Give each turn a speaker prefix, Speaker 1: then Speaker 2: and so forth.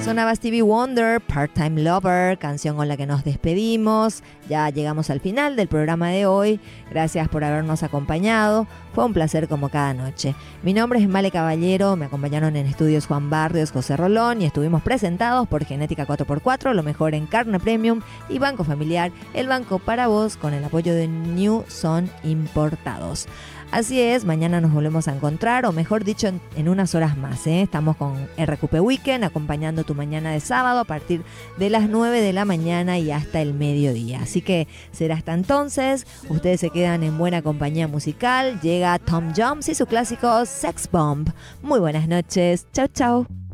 Speaker 1: Sonaba Stevie Wonder, Part-Time Lover, canción con la que nos despedimos. Ya llegamos al final del programa de hoy. Gracias por habernos acompañado. Fue un placer como cada noche. Mi nombre es Male Caballero, me acompañaron en estudios Juan Barrios, José Rolón y estuvimos presentados por Genética 4x4, lo mejor en carne premium y Banco Familiar, el banco para vos con el apoyo de New Son Importados. Así es, mañana nos volvemos a encontrar, o mejor dicho, en unas horas más, ¿eh? Estamos con RQP Weekend, acompañando tu mañana de sábado a partir de las 9 de la mañana y hasta el mediodía. Así que será hasta entonces, ustedes se quedan en buena compañía musical, llega Tom Jones y su clásico Sex Bomb. Muy buenas noches, chau chau.